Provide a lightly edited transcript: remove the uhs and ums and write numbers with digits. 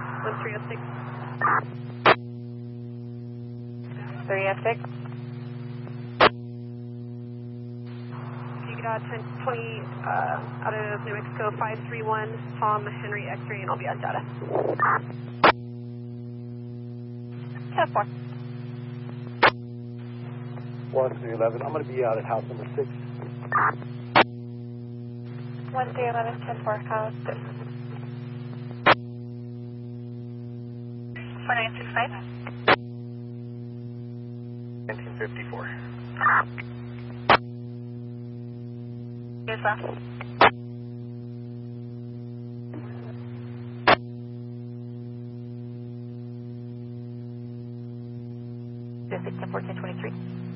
1306. 306. You got 1020 out of New Mexico 531, Tom Henry X-ray, and I'll be on data. 10-4. 1311, I'm going to be out at house number 6. 1311, 10-4, house 6. 4965. 1954. Yes, sir. Visit 10-1423.